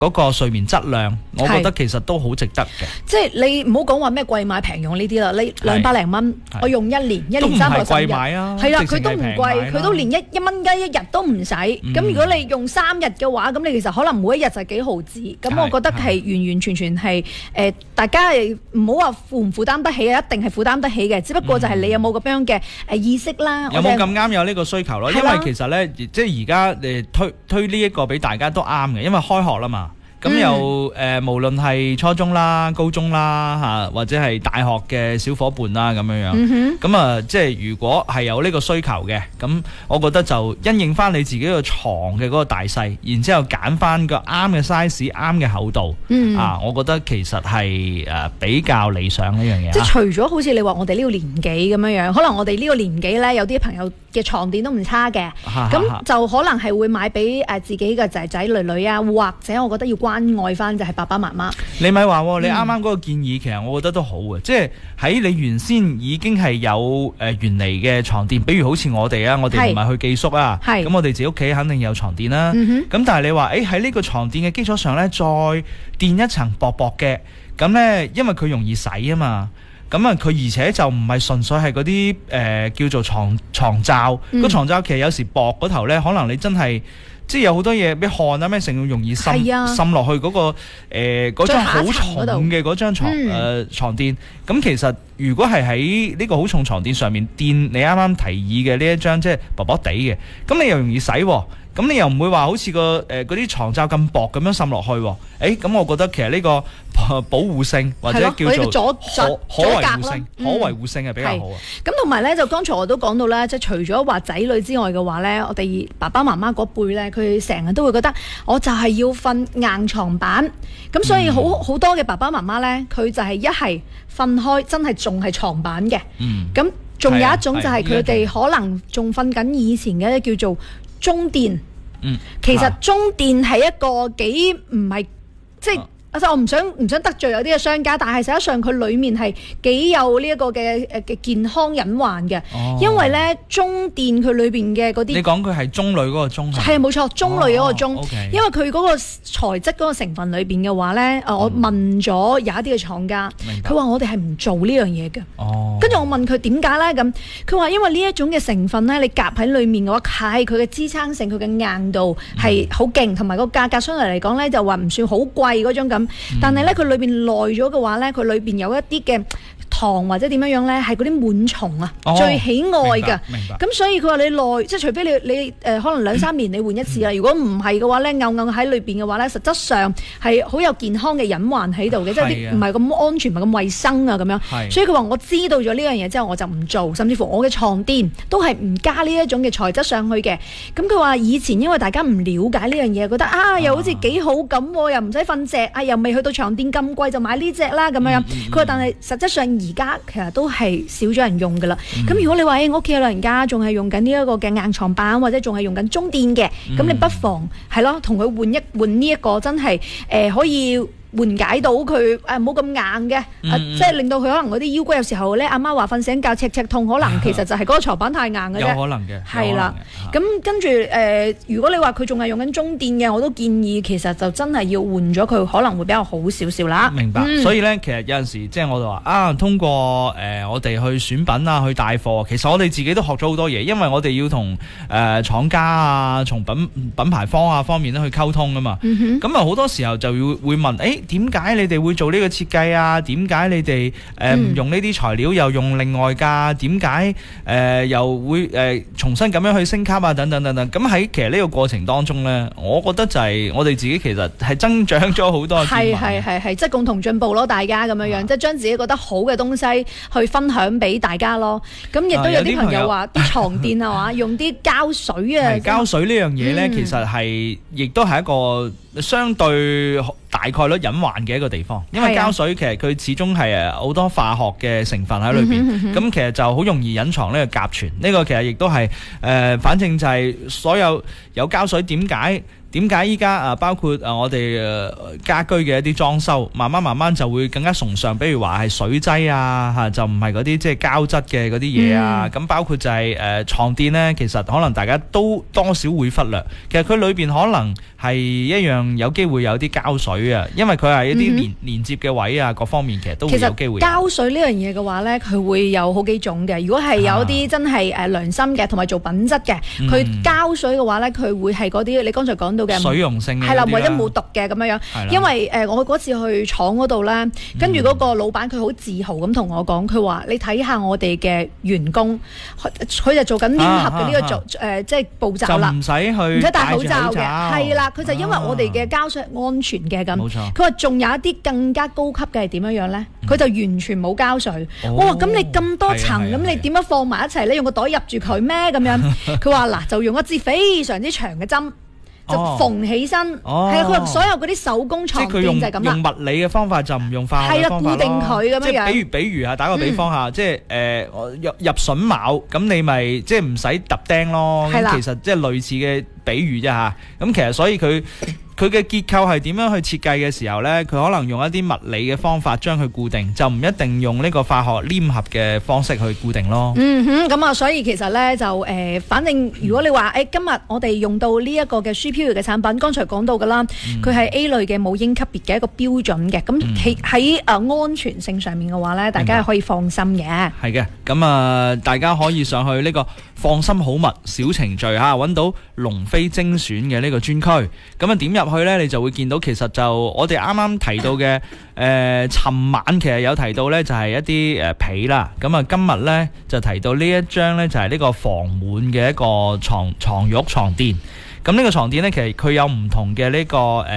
嗰個睡眠質量，我覺得其實都好值得嘅。 即係你唔好講話咩貴買平用呢啲啦，你200零蚊，我用1年310日， 都唔係貴買啊。 係啦，佢都唔貴，佢都連一蚊雞一日都唔使。咁如果你用3日嘅話，咁你其實可能每一日就幾毫子。咁我覺得係完完全全係大家唔好話負唔負擔得起啊，一定係負擔得起嘅。只不過就係你有冇咁樣嘅意識啦， 有冇咁啱有呢個需求咯？因為其實咧，即係而家推呢一個俾大家都啱嘅，因為開學啦嘛。咁又無論係初中啦、高中啦嚇，或者係大學嘅小伙伴啦咁樣樣。咁啊，即係如果係有呢個需求嘅，咁我覺得就因應翻你自己個床嘅嗰個大細，然之後揀翻個啱嘅 size、啱嘅厚度。我覺得其實係比較理想呢樣嘢。 即係除咗好似你話我哋呢個年紀咁樣樣，可能我哋呢個年紀咧有啲朋友嘅床墊都唔差嘅，咁就可能係會買俾自己嘅仔仔女女啊，或者我覺得要關愛翻就係爸爸媽媽。 你咪話你啱啱嗰個建議，其實我覺得都好嘅，即係喺你原先已經係有原嚟嘅床墊，比如好似我哋啊，我哋唔係去寄宿啊，咁我哋自己屋企肯定有床墊啦。咁但係你話喺呢個床墊嘅基礎上呢，再墊一層薄薄嘅，咁呢，因為佢容易洗啊嘛。咁啊，佢而且就唔係純粹係嗰啲叫做床罩，個床罩其實有時薄嗰頭咧，可能你真係即係有好多嘢，咩汗啊咩成容易滲落去嗰個嗰張好重嘅嗰張床墊。咁其實如果係喺呢個好重床墊上面墊你啱啱提議嘅呢一張即係薄薄地嘅，咁你又容易洗喎。咁你又唔會話好似嗰啲床罩咁薄咁樣滲落去喎？咁我覺得其實呢個保護性或者叫做可維護性係比較好啊。 咁同埋咧，就剛才我都講到啦，即係除咗話仔女之外嘅話咧，我哋爸爸媽媽嗰輩咧，佢成日都會覺得我就係要瞓硬床板。咁所以好多嘅爸爸媽媽咧，佢就係一係瞓開真係仲係床板嘅。咁仲有一種就係佢哋可能仲瞓緊以前嘅叫做中墊。其實中墊係一個幾唔係即係。我唔想得罪有啲嘅商家，但係實際上佢裡面係幾有呢一個嘅健康隱患嘅。因為咧中墊佢裏邊嘅嗰啲， 你講佢係中類嗰個中係冇錯，中類嗰個中。因為佢嗰個材質嗰個成分裏邊嘅話咧，我問咗有一啲嘅廠家，佢話我哋係唔做呢樣嘢嘅。跟住我問佢點解咧咁，佢話因為呢一種嘅成分咧，你夾喺裡面嘅話，係佢嘅支撐性、佢嘅硬度係好勁，同埋個價格相對嚟講咧就話唔算好貴嗰種咁。但係咧，佢裏邊耐咗嘅話咧，佢裏邊有一啲嘅糖或者點樣咧，係嗰啲螨蟲啊，最喜愛㗎。咁所以佢話你耐，即係除非你可能2-3年你換一次啦。如果唔係嘅話咧，漚喺裏邊嘅話咧，實質上係好有健康嘅隱患喺度嘅，即係啲唔係咁安全、唔係咁衞生啊咁樣。所以佢話我知道咗呢樣嘢之後，我就唔做，甚至乎我嘅床墊都係唔加呢一種嘅材質上去嘅。咁佢話以前因為大家唔了解呢樣嘢，覺得又好似幾好咁，又唔使瞓席，又未去到床墊咁貴就買呢隻啦咁樣。佢話但係實質上而家其實都係少咗人用噶啦。咁如果你話我屋企有老人家仲係用緊呢一個嘅硬床板，或者仲係用緊中墊嘅，咁你不妨係咯，同佢換呢一個真係可以緩解到佢冇咁硬嘅，即係令到佢可能嗰啲腰骨有時候咧，阿媽話瞓醒覺赤痛，可能其實就係嗰個床板太硬嘅啫。 有可能嘅， 係啦。咁跟住如果你話佢仲係用緊中墊嘅，我都建議其實就真係要換咗佢，可能會比較好少少啦。 明白。所以咧，其實有陣時即係我就話通過我哋去選品啊，去帶貨，其實我哋自己都學咗好多嘢，因為我哋要同廠家啊，從品牌方啊方面咧去溝通啊嘛。咁啊好多時候就會問點解你哋會做呢個設計啊？點解你哋唔用呢啲材料，又用另外㗎？點解又會重新咁樣去升級啊？等等等等。咁喺其實呢個過程當中咧，我覺得就係我哋自己其實係增長咗好多。 係，即係共同進步咯，大家咁樣樣，即係將自己覺得好嘅東西去分享俾大家咯。咁亦都有啲朋友話啲床墊啊嘛，用啲膠水啊。 膠水呢樣嘢咧，其實係亦都係一個相對大概率隱患嘅一個地方，因為膠水其實佢始終係好多化學嘅成分喺裏邊，咁其實就好容易隱藏呢個甲醛。呢個其實亦都係反正就係所有膠水點解點解依家包括我哋家居嘅一啲裝修，慢慢就會更加崇尚，比如話係水劑啊嚇，就唔係嗰啲即係膠質嘅嗰啲嘢啊。咁包括就係床墊咧，其實可能大家都多少會忽略，其實佢裏邊可能係一樣有機會有啲膠水啊，因為佢係一啲連接嘅位啊，各方面其實都會有機會。 膠水呢樣嘢嘅話咧，佢會有好幾種嘅。如果係有啲真係良心嘅，同埋做品質嘅，佢膠水嘅話咧，佢會係嗰啲你剛才講到嘅水溶性嘅， 係啦，或者冇毒嘅咁樣樣。因為我嗰次去廠嗰度咧，跟住嗰個老闆佢好自豪咁同我講，佢話你睇下我哋嘅員工，佢就做緊黏合嘅呢個即係步驟啦， 唔使戴口罩嘅，係啦，佢就因為我哋嘅膠水係安全嘅咁。冇錯。佢話仲有一啲更加高級嘅係點樣樣咧？佢就完全冇膠水。我話咁你咁多層，咁你點樣放埋一齊咧？用個袋入住佢咩咁樣？佢話嗱，就用一支非常之長嘅針。就縫起身，係啊！佢話所有嗰啲手工床墊就係咁啦。 用物理嘅方法就唔用化學嘅方法咯。係啦，固定佢咁樣樣。即係比如打個比方下，即係入榫卯，咁你咪即係唔使揼釘咯。係啦。其實即係類似嘅比喻啫嚇。咁其實所以佢嘅結構係點樣去設計嘅時候呢？佢可能用一啲物理嘅方法將佢固定，就唔一定用呢個化學黏合嘅方式去固定咯。 咁啊，所以其實呢，就反正如果你話今日我哋用到呢一個嘅舒飄逸嘅產品，剛才講到㗎啦，佢係 A 類嘅母嬰級別嘅一個標準嘅，咁喺安全性上面嘅話呢，大家係可以放心嘅。 係嘅，咁啊，大家可以上去呢個放心好物小程序嚇，揾到龍飛精選嘅呢個專區，咁啊點入去呢，你就會見到其實就我哋啱啱提到嘅尋晚其實有提到呢，就係一啲被啦，咁啊今日呢，就提到呢一張呢，就係呢個防蟎嘅一個床褥床墊。咁呢個床墊呢，其實佢有唔同嘅呢個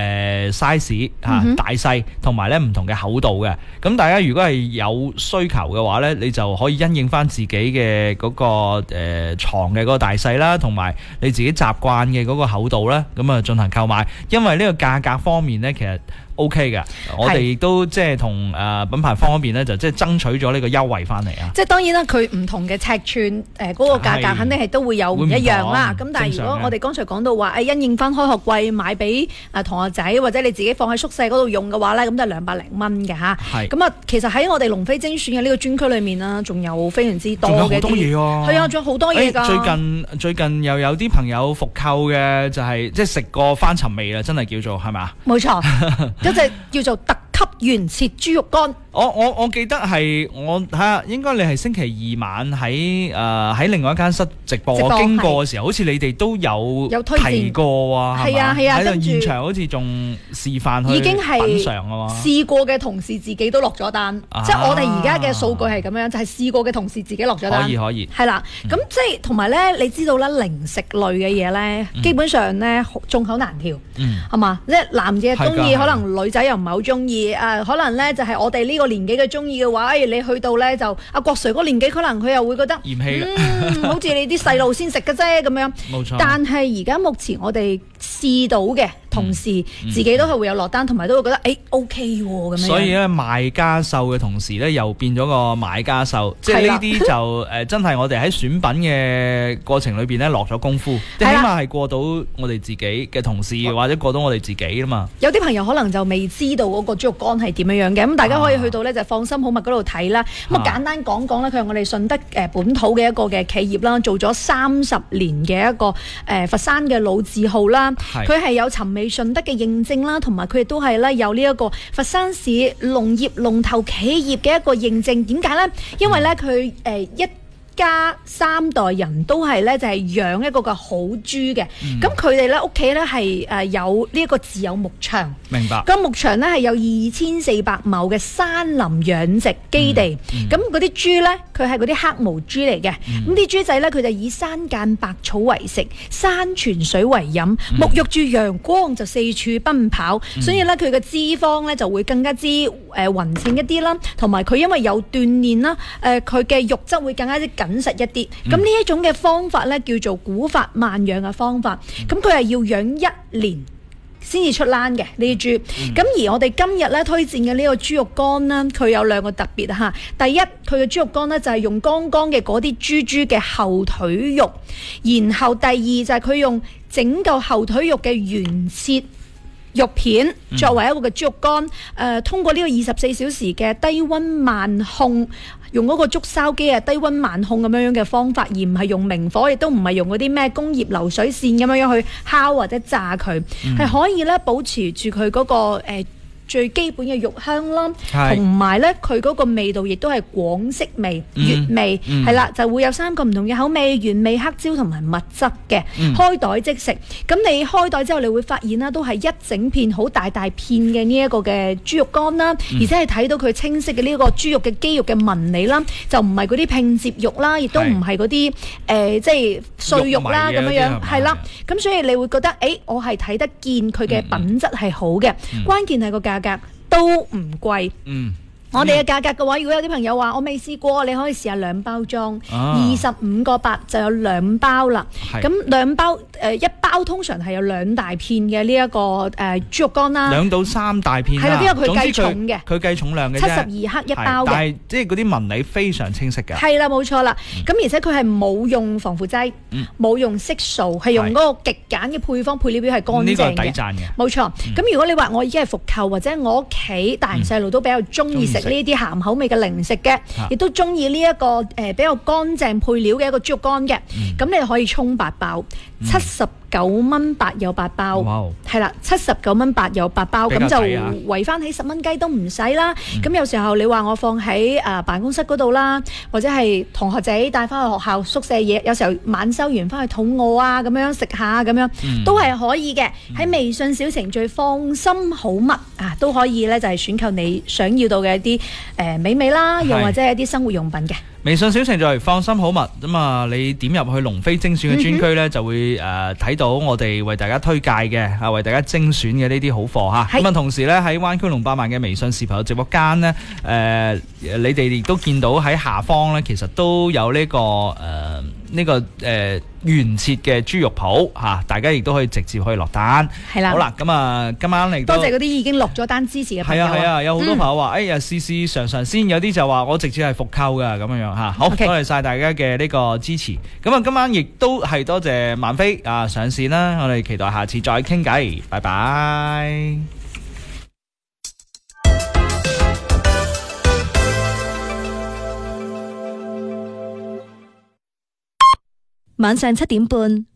size 大細，同埋呢唔同嘅厚度嘅。咁大家如果係有需求嘅話呢，你就可以因應翻自己嘅嗰個床嘅嗰個大細啦，同埋你自己習慣嘅嗰個厚度啦，咁啊進行購買。因為呢個價格方面呢，其實OK 嘅，我哋亦都即係同品牌方嗰邊咧，就即係爭取咗呢個優惠翻嚟啊！ 即係當然啦，佢唔同嘅尺寸，嗰個價格肯定係都會有唔一樣啦。咁但係如果我哋剛才講到話，因應翻開學季買俾同學仔，或者你自己放喺宿舍嗰度用嘅話咧，咁都係200零蚊嘅嚇。咁啊，其實喺我哋龍飛精選嘅呢個專區裏面啦，仲有非常之多嘅。仲有好多嘢喎！係啊，仲有好多嘢㗎。 最近又有啲朋友復購嘅，就係即係食過翻尋味啦，真係叫做係咪？ 冇錯。一隻叫做特級原切豬肉乾。 我記得係我睇下，應該你係星期二晚喺另外一間室直播，我經過嘅時候，好似你哋都有提過啊，係啊，喺度現場好似仲示範去已經係品嚐啊嘛。 試過嘅同事自己都落咗單，即係我哋而家嘅數據係咁樣，就係試過嘅同事自己落咗單。 可以。係啦，咁即係同埋咧，你知道啦，零食類嘅嘢咧，基本上咧眾口難調，係嘛？即係男嘅中意，可能女仔又唔係好中意，可能咧就係我哋呢個年紀嘅中意嘅話，你去到咧就阿郭 Sir 嗰個年紀，可能佢又會覺得嫌棄好似你啲細路先食嘅啫咁樣。 冇錯。 但係而家目前我哋試到嘅同事，自己都係會有落單，同埋都會覺得OK 喎咁樣。 所以咧，賣家秀嘅同時咧，又變咗個買家秀，即係呢啲就真係我哋喺選品嘅過程裏邊咧落咗功夫，即係起碼係過到我哋自己嘅同事，或者過到我哋自己啊嘛。 有啲朋友可能就未知道嗰個豬肉乾係點樣樣嘅，咁大家可以去到咧就放心好物嗰度睇啦。咁簡單講講咧，佢係我哋順德本土嘅一個嘅企業啦，做咗30年嘅一個佛山嘅老字號啦。佢係有尋味順德嘅認證啦，同埋佢亦都係咧有呢一個佛山市農業龍頭企業嘅一個認證。點解咧？因為咧佢一家3代人都係咧就係養一個嘅好豬嘅，咁佢哋咧屋企咧係有呢一個自有牧場， 明白？ 咁牧場咧係有2400畝嘅山林養殖基地，咁嗰啲豬咧佢係嗰啲黑毛豬嚟嘅，咁啲豬仔咧佢就以山間百草為食，山泉水為飲，沐浴住陽光就四處奔跑，所以咧佢嘅脂肪咧就會更加之勻稱一啲啦，同埋佢因為有鍛鍊啦，佢嘅肉質會更加之緊實一啲，咁呢一種嘅方法咧叫做古法慢養嘅方法，咁佢係要養1年先至出欄嘅呢啲豬。咁而我哋今日咧推薦嘅呢個豬肉乾啦，佢有兩個特別嚇。第一，佢嘅豬肉乾咧就係用剛剛嘅嗰啲豬嘅後腿肉，然後第二就係佢用整嚿後腿肉嘅原切肉片作為一個嘅豬肉乾，通過呢個24小時嘅低溫慢控，用嗰個竹燒機低溫慢控咁樣嘅方法，而唔係用明火，亦都唔係用嗰啲咩工業流水線咁樣去烤或者炸佢，係可以咧保持住佢嗰個最基本嘅肉香啦，同埋咧佢嗰個味道亦都係廣式味、粵味，係啦，就會有3個唔同嘅口味：原味、黑椒同埋蜜汁嘅。開袋即食，咁你開袋之後，你會發現啦，都係一整片好大大片嘅呢一個嘅豬肉乾啦，而且係睇到佢清晰嘅呢個豬肉嘅肌肉嘅紋理啦，就唔係嗰啲拼接肉啦，亦都唔係嗰啲即係碎肉啦咁樣，係啦。咁所以你會覺得，我係睇得見佢嘅品質係好嘅，關鍵係個價格都唔貴。我哋嘅價格嘅話，如果有啲朋友話我未試過，你可以試下2包裝，25個8就有2包啦。咁2包一包通常係有2大片嘅呢一個豬肉乾啦，2到3大片啦。係啦，因為佢計重嘅，佢計重量嘅啫。72克一包嘅，但係即係嗰啲紋理非常清晰嘅。係啦，冇錯啦。咁而且佢係冇用防腐劑，冇用色素，係用嗰個極簡嘅配方，配料表係乾淨嘅。呢個抵讚嘅。冇錯。咁如果你話我已經係復購，或者我屋企大人細路都比較中意食呢啲鹹口味嘅零食嘅，亦都中意呢一個比較乾淨配料嘅一個豬肉乾嘅，咁你可以沖8包，79蚊8有8包，係啦，79蚊8有8包，咁就圍翻起10蚊雞都唔使啦。咁有時候你話我放喺辦公室嗰度啦，或者係同學仔帶翻去學校宿舍嘢，有時候晚修完翻去肚餓啊，咁樣食下咁樣，都係可以嘅。喺微信小程序放心好物啊，都可以咧，就係選購你想要到嘅一啲美味啦，又或者係一啲生活用品嘅。微信小程序放心好物咁啊，你點入去龍飛精選嘅專區咧，就會睇到我哋為大家推介嘅為大家精選嘅呢啲好貨嚇。咁啊，同時咧喺灣區龍百萬嘅微信視頻直播間咧，你哋亦都見到喺下方咧，其實都有呢個原切嘅豬肉鋪嚇，大家亦都可以直接可以落單。係啦，好啦，咁啊，今晚嚟多謝嗰啲已經落咗單支持嘅朋友。係啊，有好多朋友話，試嘗先，有啲就話我直接係復購㗎咁樣嚇。好，多謝晒大家嘅呢個支持。咁啊，今晚亦都係多謝萬飛上線啦，我哋期待下次再傾偈，拜拜。 晚上7點半，